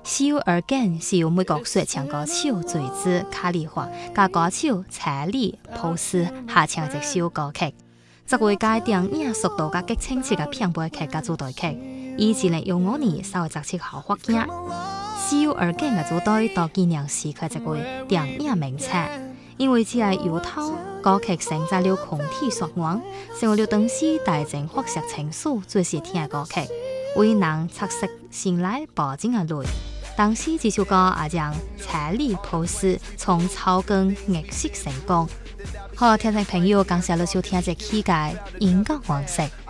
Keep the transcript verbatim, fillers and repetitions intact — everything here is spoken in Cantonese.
小而简是由美國說唱歌手嘴子卡里華加歌手查理普斯合唱一首歌曲。這位介電影速度加激情節嘅片尾曲加主題曲，以前嚟用我哋稍微集切好發鏡。小而簡嘅主題到紀念時刻這位電影名稱，因為只係由頭歌曲承載了空體所望，成為了當時大眾學習情緒最是聽嘅歌曲，為人測試心內保證嘅淚。當時這首歌也讓查理普斯從草根逆襲成功。好，聽眾朋友，感謝你收聽這期嘅音樂黃色。